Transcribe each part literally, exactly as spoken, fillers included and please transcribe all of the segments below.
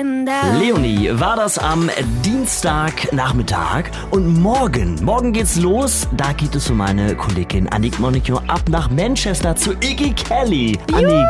Kalender. Leonie, war das am Dienstagnachmittag und morgen, morgen geht's los. Da geht es für meine Kollegin Annick Monicchio ab nach Manchester zu Iggy Kelly. Annick,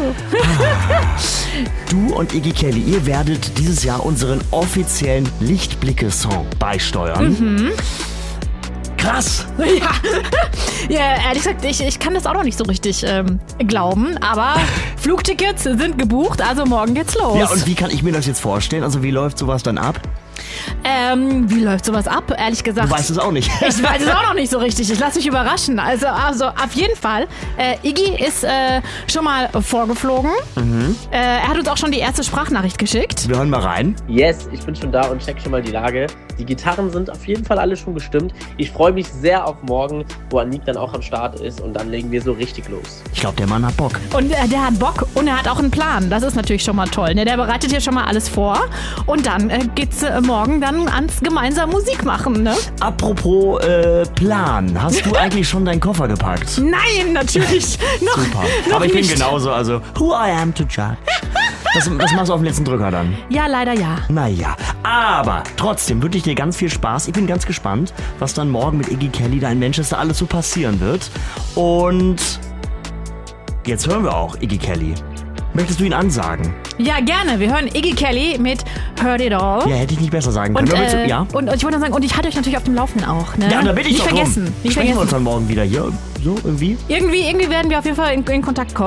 du und Iggy Kelly, ihr werdet dieses Jahr unseren offiziellen Lichtblicke-Song beisteuern. Mhm. Krass! Ja. Ja, ehrlich gesagt, ich, ich kann das auch noch nicht so richtig ähm, glauben, aber Flugtickets sind gebucht, also morgen geht's los. Ja, und wie kann ich mir das jetzt vorstellen? Also wie läuft sowas dann ab? Ähm, wie läuft sowas ab, ehrlich gesagt? Du weißt es auch nicht. Ich weiß es auch noch nicht so richtig. Ich lasse mich überraschen. Also, also auf jeden Fall, äh, Iggy ist äh, schon mal vorgeflogen. Mhm. Äh, er hat uns auch schon die erste Sprachnachricht geschickt. Wir hören mal rein. Yes, ich bin schon da und check schon mal die Lage. Die Gitarren sind auf jeden Fall alle schon gestimmt. Ich freue mich sehr auf morgen, wo Annick dann auch am Start ist und dann legen wir so richtig los. Ich glaube, der Mann hat Bock. Und äh, der hat Bock und er hat auch einen Plan. Das ist natürlich schon mal toll. Ne? Der bereitet hier schon mal alles vor und dann äh, geht's äh, morgen dann ans gemeinsam Musik machen. Ne? Apropos äh, Plan, hast du eigentlich schon deinen Koffer gepackt? Nein, natürlich noch, Super. noch Aber ich nicht. bin genauso, also who I am to judge. Das, das machst du auf den letzten Drücker dann. Ja, leider ja. Naja, aber trotzdem wünsche ich dir ganz viel Spaß. Ich bin ganz gespannt, was dann morgen mit Iggy Kelly da in Manchester alles so passieren wird. Und jetzt hören wir auch Iggy Kelly. Möchtest du ihn ansagen? Ja, gerne. Wir hören Iggy Kelly mit Heard It All. Ja, hätte ich nicht besser sagen können. Und, Willst du- äh, ja? und, und ich wollte nur sagen, und ich halte euch natürlich auf dem Laufenden auch. Ne? Ja, da bin ich Nicht doch vergessen. drum. Nicht Sprechen wir uns vergessen. dann morgen wieder hier, so irgendwie. Irgendwie, irgendwie werden wir auf jeden Fall in, in Kontakt kommen.